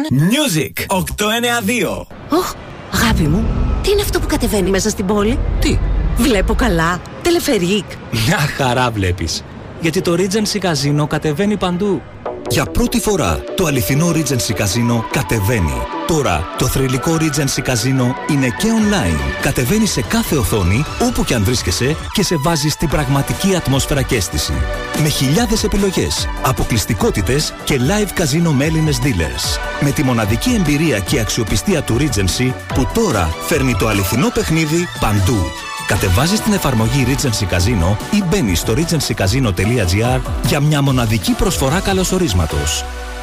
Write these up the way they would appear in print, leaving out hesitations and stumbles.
Music 892. Ωχ, αγάπη μου, τι είναι αυτό που κατεβαίνει μέσα στην πόλη? Τι? Βλέπω καλά. Τελεφερίκ. Μια χαρά βλέπεις. Γιατί το Regency Casino κατεβαίνει παντού. Για πρώτη φορά το αληθινό Regency Casino κατεβαίνει. Τώρα το θρυλικό Regency Casino είναι και online. Κατεβαίνει σε κάθε οθόνη, όπου και αν βρίσκεσαι, και σε βάζει στην πραγματική ατμόσφαιρα και αίσθηση. Με χιλιάδες επιλογές, αποκλειστικότητες και live casino με Έλληνες dealers. Με τη μοναδική εμπειρία και αξιοπιστία του Regency, που τώρα φέρνει το αληθινό παιχνίδι παντού. Κατεβάζεις την εφαρμογή Regency Casino ή μπαίνεις στο regencycasino.gr για μια μοναδική προσφορά καλωσορίσματος.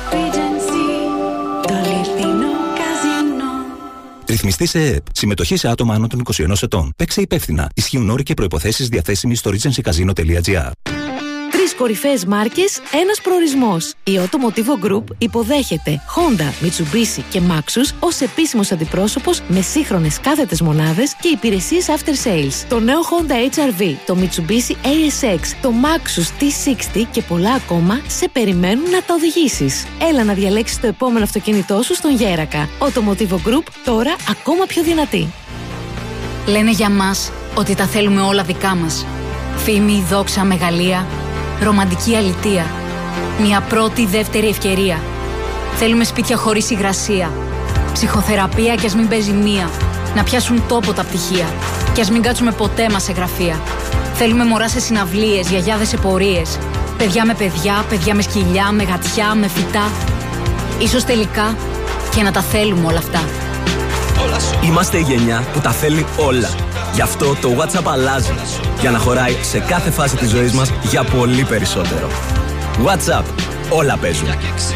Ρυθμιστή σε ΕΕΠ. Συμμετοχή σε άτομα άνω των 21 ετών. Παίξε υπεύθυνα. Ισχύουν όροι και προϋποθέσεις διαθέσιμοι στο regencycasino.gr. 3 κορυφαίες μάρκες, ένας προορισμός. Η Automotivo Group υποδέχεται Honda, Mitsubishi και Maxus ως επίσημος αντιπρόσωπος με σύγχρονες κάθετες μονάδες και υπηρεσίες after sales. Το νέο Honda HR-V, το Mitsubishi ASX, το Maxus T60 και πολλά ακόμα σε περιμένουν να τα οδηγήσεις. Έλα να διαλέξεις το επόμενο αυτοκίνητό σου στον Γέρακα. Automotivo Group, τώρα ακόμα πιο δυνατή. Λένε για μας ότι τα θέλουμε όλα δικά μας. Φήμη, δόξα, μεγαλεία. Ρομαντική αλητεία. Μια πρώτη, δεύτερη ευκαιρία. Θέλουμε σπίτια χωρίς υγρασία. Ψυχοθεραπεία κι ας μην παίζει μία. Να πιάσουν τόπο τα πτυχία. Κι ας μην κάτσουμε ποτέ μας σε γραφεία. Θέλουμε μωρά σε συναυλίες, γιαγιάδες σε πορείες. Παιδιά με παιδιά, παιδιά με σκυλιά, με γατιά, με φυτά. Ίσως τελικά και να τα θέλουμε όλα αυτά. Είμαστε η γενιά που τα θέλει όλα. Γι' αυτό το WhatsApp αλλάζει. Για να χωράει σε κάθε φάση της ζωής μας για πολύ περισσότερο. WhatsApp. Όλα παίζουν.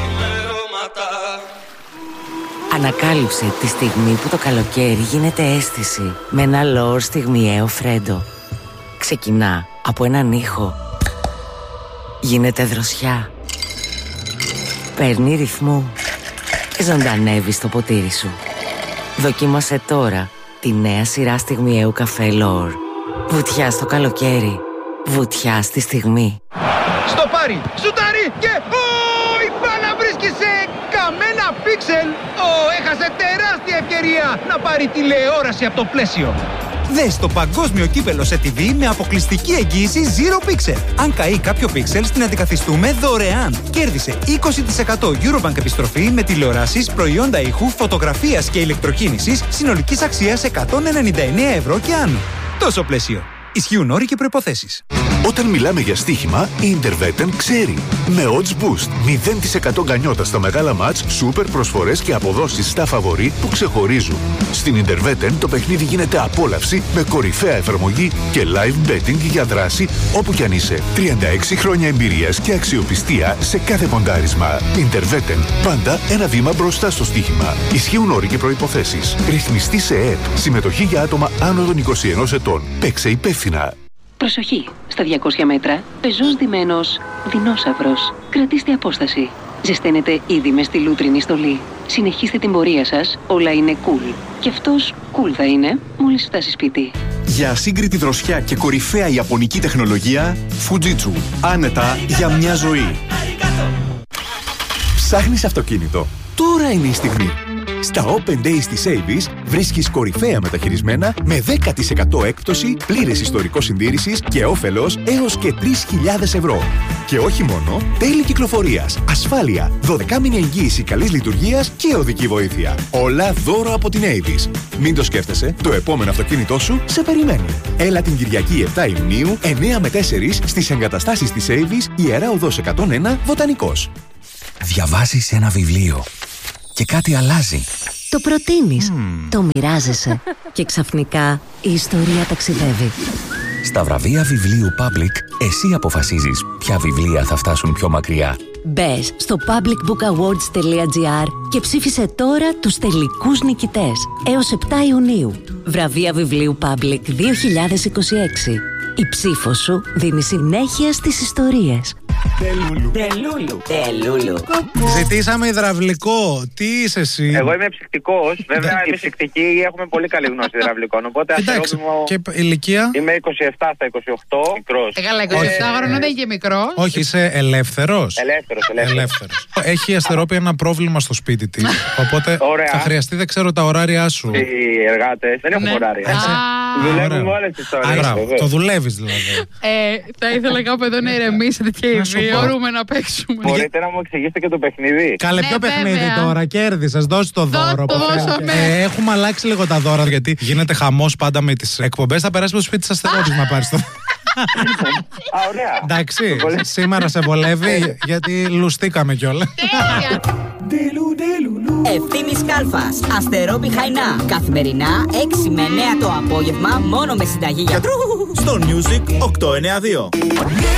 Ανακάλυψε τη στιγμή που το καλοκαίρι γίνεται αίσθηση με ένα λόρ στιγμιαίο φρέντο. Ξεκινά από έναν ήχο. Γίνεται δροσιά. Παίρνει ρυθμό. Ζωντανεύει στο ποτήρι σου. Δοκίμασε τώρα τη νέα σειρά στιγμιαίου καφέ Λόρ. Βουτιά στο καλοκαίρι. Βουτιά στη στιγμή. Στο πάρει, σουτάρει και... η μπάλα βρίσκει σε καμένα πίξελ. Έχασε τεράστια ευκαιρία να πάρει τηλεόραση από το πλαίσιο. Δες το παγκόσμιο κύπελο σε TV με αποκλειστική εγγύηση Zero Pixel. Αν καεί κάποιο πίξελ, την αντικαθιστούμε δωρεάν. Κέρδισε 20% Eurobank επιστροφή με τηλεοράσεις, προϊόντα ήχου, φωτογραφίας και ηλεκτροκίνησης συνολικής αξίας 199 ευρώ και άνω. Τόσο πλαίσιο. Ισχύουν όροι και προϋποθέσεις. Όταν μιλάμε για στοίχημα, η Interveten ξέρει. Με odds boost, 0% γκανιότα στα μεγάλα μάτς, σούπερ προσφορές και αποδόσεις στα φαβορί που ξεχωρίζουν. Στην Interveten το παιχνίδι γίνεται απόλαυση με κορυφαία εφαρμογή και live betting για δράση όπου κι αν είσαι. 36 χρόνια εμπειρίας και αξιοπιστία σε κάθε ποντάρισμα. Interveten, πάντα ένα βήμα μπροστά στο στοίχημα. Ισχύουν όροι και προϋποθέσεις. Ρυθμιστή σε ΕΕΠ. Συμμετοχή για άτομα άνω των 21 ετών. Παίξε υπεύθυνα. Προσοχή! Στα 200 μέτρα, πεζός ντυμένος δεινόσαυρος. Κρατήστε απόσταση. Ζεσταίνετε ήδη με στη λούτρινη στολή. Συνεχίστε την πορεία σας, όλα είναι cool. Και αυτός cool θα είναι μόλις φτάσει σπίτι. Για ασύγκριτη δροσιά και κορυφαία ιαπωνική τεχνολογία, Fujitsu. Άνετα για μια ζωή. Ψάχνεις αυτοκίνητο? Τώρα είναι η στιγμή. Στα Open Days της Avis βρίσκεις κορυφαία μεταχειρισμένα με 10% έκπτωση, πλήρες ιστορικό συντήρησης και όφελος έως και 3.000 ευρώ. Και όχι μόνο, τέλη κυκλοφορίας, ασφάλεια, 12μηνη εγγύηση καλής λειτουργίας και οδική βοήθεια. Όλα δώρο από την Avis. Μην το σκέφτεσαι, το επόμενο αυτοκίνητό σου σε περιμένει. Έλα την Κυριακή 7 Ιουνίου, 9 με 4 στις εγκαταστάσεις της Avis, Ιερά Οδός 101, Βοτανικός. Διαβάζεις ένα βιβλίο και κάτι αλλάζει. Το προτείνεις, το μοιράζεσαι και ξαφνικά η ιστορία ταξιδεύει. Στα βραβεία βιβλίου Public, εσύ αποφασίζεις ποια βιβλία θα φτάσουν πιο μακριά. Μπες στο publicbookawards.gr και ψήφισε τώρα τους τελικούς νικητές έως 7 Ιουνίου. Βραβεία βιβλίου Public 2026. Η ψήφος σου δίνει συνέχεια στις ιστορίες. Τελούλου. Ζητήσαμε υδραυλικό. Τι είσαι εσύ? Εγώ είμαι ψυκτικός. Βέβαια, οι ψυκτικοί έχουμε πολύ καλή γνώση υδραυλικών. Οπότε εντάξει. Και ηλικία? Είμαι 27 στα 28. Μικρός. Καλά, 27 χρονών δεν είναι και μικρό. Όχι, είσαι ελεύθερος. Ελεύθερος. Έχει η Αστερόπη ένα πρόβλημα στο σπίτι της. Οπότε θα χρειαστεί, δεν ξέρω, τα ωράρια σου. Οι εργάτες δεν έχουν ωράρια. Δουλεύουμε όλες τις ώρες. Το δουλεύεις δηλαδή. Θα ήθελα κάπου εδώ να ηρεμήσετε και οι δύο. Μπορούμε να παίξουμε. Μπορείτε να μου εξηγήσετε και το παιχνίδι? Καλέ, ποιο παιχνίδι τώρα? Κέρδισες, δώσ' το δώρο. Έχουμε αλλάξει λίγο τα δώρα γιατί γίνεται χαμός πάντα με τις εκπομπές. Θα περάσει στο σπίτι της Αστερόπης να πάρεις το. Ωραία. Εντάξει, σήμερα σε βολεύει γιατί λουστήκαμε κιόλα. Ευθύμης Κάλφας, Αστερόπη Χαϊνά. Καθημερινά 6 με 9 το απόγευμα, μόνο με συνταγή γιατρού. Στο Music 892.